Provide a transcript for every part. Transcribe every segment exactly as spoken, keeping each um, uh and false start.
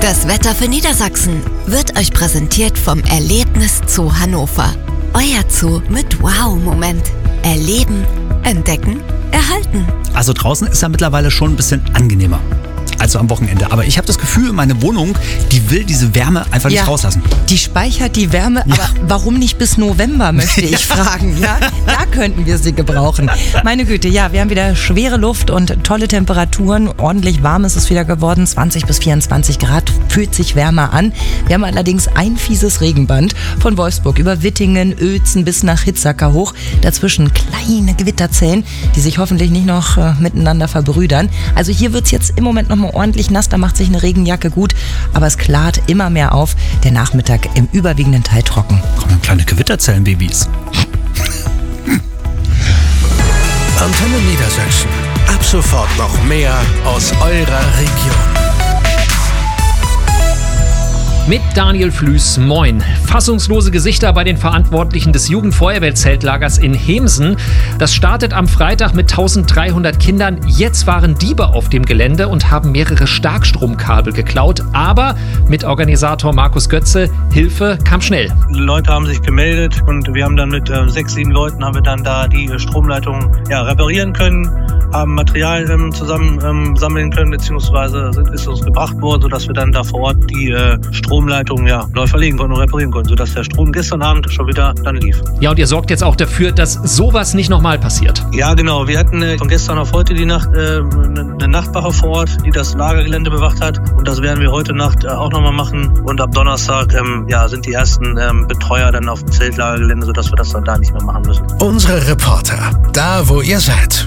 Das Wetter für Niedersachsen wird euch präsentiert vom Erlebnis Zoo Hannover. Euer Zoo mit Wow-Moment. Erleben, entdecken, erhalten. Also draußen ist ja mittlerweile schon ein bisschen angenehmer als am Wochenende. Aber ich habe das Gefühl, meine Wohnung, die will diese Wärme einfach nicht ja, rauslassen. Die speichert die Wärme, ja. aber warum nicht bis November, möchte ich fragen. Ja? Da könnten wir sie gebrauchen. Meine Güte, ja, wir haben wieder schwere Luft und tolle Temperaturen. Ordentlich warm ist es wieder geworden, zwanzig bis vierundzwanzig Grad, fühlt sich wärmer an. Wir haben allerdings ein fieses Regenband von Wolfsburg über Wittingen, Uelzen bis nach Hitzacker hoch. Dazwischen kleine Gewitterzellen, die sich hoffentlich nicht noch äh, miteinander verbrüdern. Also hier wird es jetzt im Moment noch mal ordentlich nass, da macht sich eine Regenjacke gut, aber es klart immer mehr auf. Der Nachmittag im überwiegenden Teil trocken. Kommen kleine Gewitterzellenbabys. Antenne Niedersachsen. Ab sofort noch mehr aus eurer Region. Mit Daniel Flüß, moin. Fassungslose Gesichter bei den Verantwortlichen des Jugendfeuerwehrzeltlagers in Hemsen. Das startet am Freitag mit tausenddreihundert Kindern. Jetzt waren Diebe auf dem Gelände und haben mehrere Starkstromkabel geklaut. Aber mit Organisator Markus Götze, Hilfe kam schnell. Leute haben sich gemeldet und wir haben dann mit äh, sechs, sieben Leuten haben wir dann da die äh, Stromleitung ja, reparieren können, haben Material ähm, zusammen ähm, sammeln können, beziehungsweise ist uns gebracht worden, sodass wir dann da vor Ort die äh, Stromleitung ja, neu verlegen konnten und reparieren konnten, sodass der Strom gestern Abend schon wieder dann lief. Ja, und ihr sorgt jetzt auch dafür, dass sowas nicht nochmal passiert. Ja, genau. Wir hatten äh, von gestern auf heute die Nacht äh, eine Nachtwache vor Ort, die das Lagergelände bewacht hat. Und das werden wir heute Nacht äh, auch nochmal machen. Und ab Donnerstag ähm, ja, sind die ersten ähm, Betreuer dann auf dem Zeltlagergelände, sodass wir das dann da nicht mehr machen müssen. Unsere Reporter, da wo ihr seid.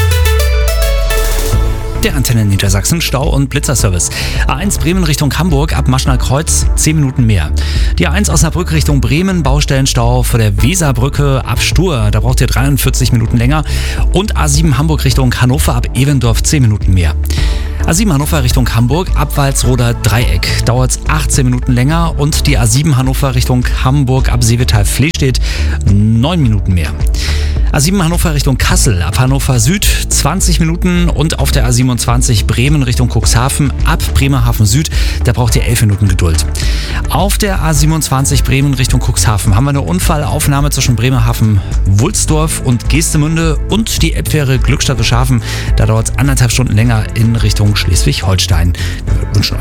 Der Antenne Niedersachsen Stau- und Blitzerservice. A eins Bremen Richtung Hamburg ab Maschner Kreuz zehn Minuten mehr. Die A eins Osnabrück Richtung Bremen, Baustellenstau vor der Weserbrücke ab Stur. Da braucht ihr dreiundvierzig Minuten länger. Und A sieben Hamburg Richtung Hannover ab Evendorf zehn Minuten mehr. A sieben Hannover Richtung Hamburg ab Walsroder Dreieck dauert es achtzehn Minuten länger und die A sieben Hannover Richtung Hamburg ab Seevetal-Flehstedt neun Minuten mehr. A sieben Hannover Richtung Kassel ab Hannover Süd zwanzig Minuten und auf der A siebenundzwanzig Bremen Richtung Cuxhaven ab Bremerhaven Süd, da braucht ihr elf Minuten Geduld. Auf der A siebenundzwanzig Bremen Richtung Cuxhaven haben wir eine Unfallaufnahme zwischen Bremerhaven-Wulsdorf und Geestemünde und die Elbfähre Glückstadt-Schafen, da dauert es anderthalb Stunden länger in Richtung Schleswig-Holstein. Wir wünschen